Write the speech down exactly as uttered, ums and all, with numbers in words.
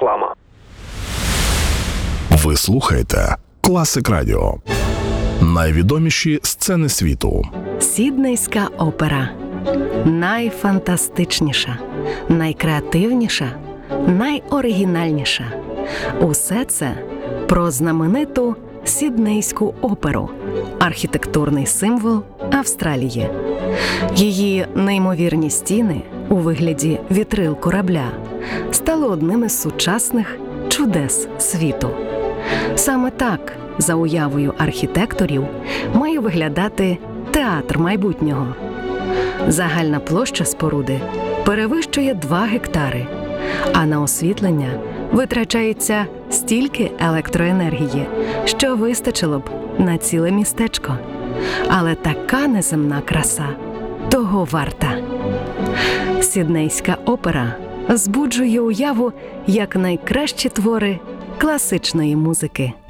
Реклама. Ви слухаєте Класик Радіо. Найвідоміші сцени світу. Сіднейська опера. Найфантастичніша, найкреативніша, найоригінальніша. Усе це про знамениту Сіднейську оперу – архітектурний символ Австралії. Її неймовірні стіни у вигляді вітрил корабля стали одним із сучасних чудес світу. Саме так, за уявою архітекторів, має виглядати театр майбутнього. Загальна площа споруди перевищує два гектари, а на освітлення витрачається стільки електроенергії, що вистачило б на ціле містечко. Але така неземна краса того варта. Сіднейська опера збуджує уяву як найкращі твори класичної музики.